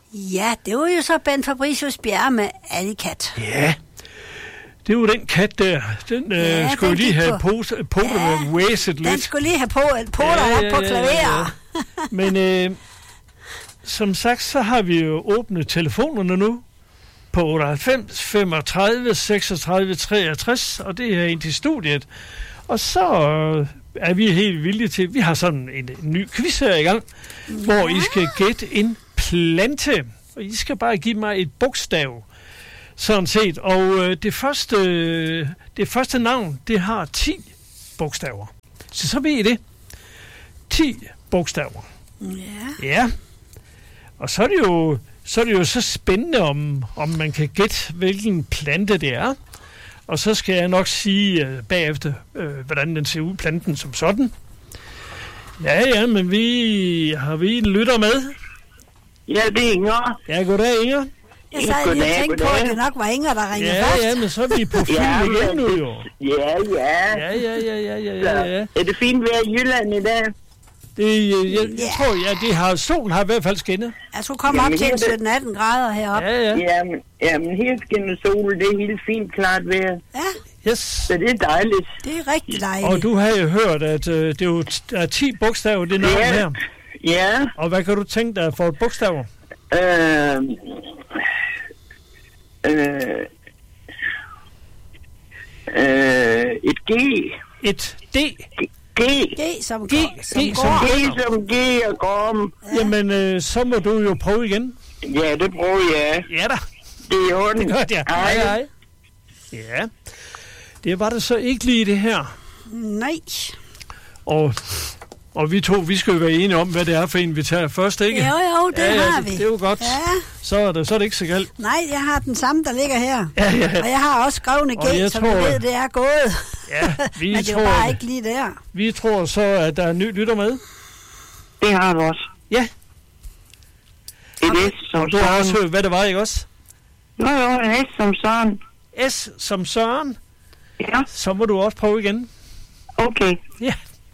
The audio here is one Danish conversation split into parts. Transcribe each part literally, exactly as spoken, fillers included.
Ja, det var jo så Ben Fabricius Bjerre med Alicat. Ja, det var den kat der. Den ja, øh, skulle den lige have på, pose, potet ja, med væset lidt. Den skulle lige have på, poter ja, ja, på klaver. Ja, ja. Men øh, som sagt, så har vi jo åbnet telefonerne nu på otteoghalvfems femogtredive seksogtredive treogtres, og det er ind til studiet. Og så øh, er vi helt villige til, vi har sådan en, en ny quiz her i gang, ja. hvor I skal gætte en plante. Og I skal bare give mig et bogstav, sådan set. Og øh, det, første, øh, det første navn, det har ti bogstaver. Så så ved I det. ti bogstaver. Ja. Ja. Og så er det jo så, er det jo så spændende, om, om man kan gætte, hvilken plante det er. Og så skal jeg nok sige øh, bagefter, øh, hvordan den ser ud, planten som sådan. Ja, ja, men vi har vi en lytter med. Ja, det er Inger. Ja, goddag, Inger. Jeg sad lige og tænkte på, at det nok var Inger, der ringede ja, først. Ja, men så er vi på film ja, igen nu, jo. Ja, ja. Ja, ja, ja, ja, ja, ja, ja. Er det fint vejr i Jylland i dag? Det, jeg, jeg, jeg tror, ja, det har, solen har i hvert fald skinnet. Jeg skulle komme op til sytten atten grader heroppe. Ja, ja. Jamen, jamen helt skinnet sol, det er helt fint klart vejr. Ja. Yes. Så det er dejligt. Det er rigtig dejligt. Og du har jo hørt, at øh, det er jo t- er ti bogstaver, det navn ja. her. Ja. Og hvad kan du tænke dig for et bogstaver? Øh, øh, øh, et G. Et D. G. G som, G, som G går. som G som G og Gorm. Ja. Jamen, øh, så må du jo prøve igen. Ja, det prøver jeg. Ja da. Det er ondt. Det gør jeg. Hej, hej. Ja. Det var det så ikke lige det her. Nej. Og, og vi to, vi skal jo være enige om, hvad det er for en, vi tager først, ikke? Jo, jo, det ja, ja, har det, vi. det er jo godt. Ja. Så er det, så er det ikke så galt. Nej, jeg har den samme, der ligger her. Ja, ja. Og jeg har også skrevne G, som tror, du ved, det er gået. Ja, vi Men det tror, var bare ikke lige der. Vi tror så, at der er en ny lytter med. Det har du også. Ja. Et S som og du har også hørt, hvad det var, ikke også? Jo, jo, en S som Søren. S som Søren. Ja. Så må du også prøve igen. Okay. Ja.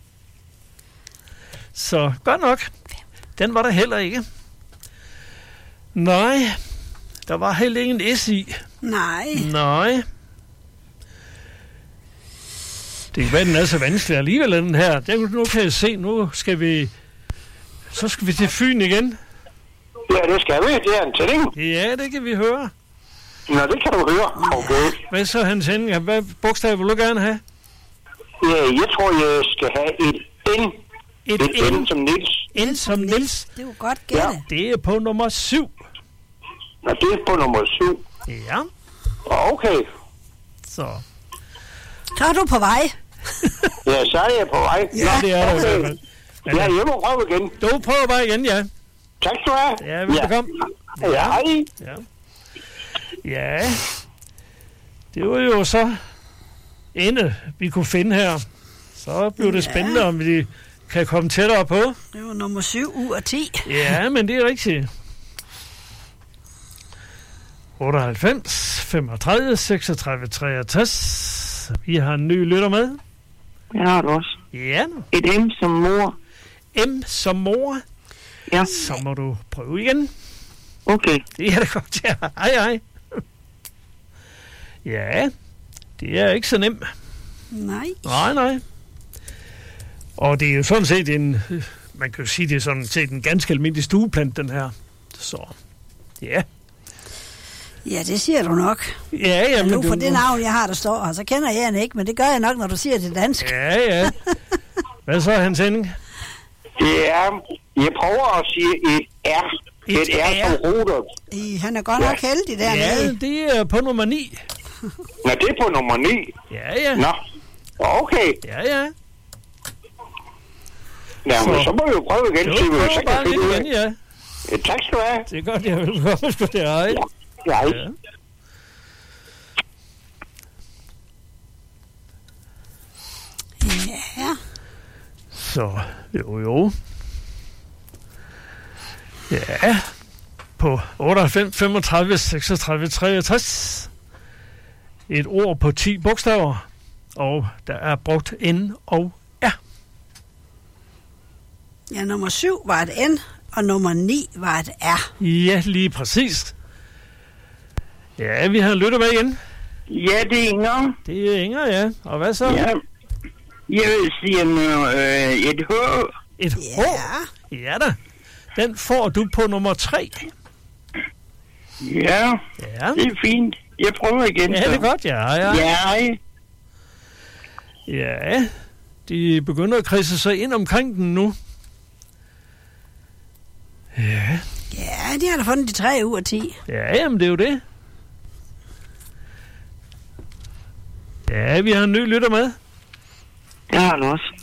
Så godt nok. Den var der heller ikke. Nej. Der var heller ingen S i. Nej. Nej. Det kan være, den er så vanskelig alligevel, den her. Den, nu kan jeg se, nu skal vi... Så skal vi til Fyn igen. Ja, det skal vi. Det er en tænding. Ja, det kan vi høre. Nå, det kan du høre. Okay. Hvad så, Hans Henning? Hvad bogstav vil du gerne have? Ja, jeg tror, jeg skal have et N. Et, et N. N som Niels. N som Niels. Det var godt gætte. Ja. Det er på nummer syv. Nå, det er på nummer syv. Ja. Okay. Så. Så er du på vej. Ja, så er jeg på vej. Ja, det er okay. Det. Ja, jeg må prøve igen. Du prøver bare igen, ja. Tak skal du have. Ja, velbekomme. Ja, ja hej. Ja. Ja. Det var jo så ende, vi kunne finde her. Så blev det ja. spændende, om vi kan komme tættere på. Det var nummer syv ud af ti. Ja, men det er rigtigt. otteoghalvfems femogtredive seksogtredive treogtres. Vi har en ny lytter med. Det har du også. Ja. Et M som mor. M som mor. Ja. Så må du prøve igen. Okay. Det er det godt, ja. Hej, hej. Ja, det er ikke så nemt. Nej. Nej, nej. Og det er jo sådan set en, man kan jo sige, det er sådan set en ganske almindelig stueplant, den her. Så, ja. Ja, det siger du nok. Ja, ja. Men nu men for du, det navn, jeg har, der står her, så kender jeg den ikke, men det gør jeg nok, når du siger det dansk. Ja, ja. Hvad så, Hans Henning? Ja, jeg prøver at sige et R. Et, et R som Rudolf. I, han er godt nok ja. heldig dernede. Ja, det er på nummer ni. Nå, det er på nummer ni. Ja, ja. Nå, okay. Ja, ja. Ja, men så, så må vi jo prøve igen. Jo, så prøv så bare lidt igen, ja. ja. Tak skal du have. Det er godt, jeg vil komme sgu det her. Ja, ja. Ja. Ja. Så, jo, jo. Ja. På otteoghalvfems femogtredive seksogtredive treogtres. Et ord på ti bogstaver. Og der er brugt N og R. Ja, nummer syv var et N, Og nummer ni var et R. Ja, lige præcis. Ja, vi har en lytter med igen. Ja, det er Inger. Det er Inger, ja. Og hvad så? Ja. Jeg vil sige øh, et H. Et H? Ja. Ja da. Den får du på nummer tre. Ja, Ja. det er fint. Jeg prøver igen. Ja, så. det er godt, ja. Ja, Ja. ja. De begynder at kridse sig ind omkring den nu. Ja. Ja, de har da fundet de tre ud af ti. Ja, jamen det er jo det. Ja, vi har en ny lytter med. Det har du også.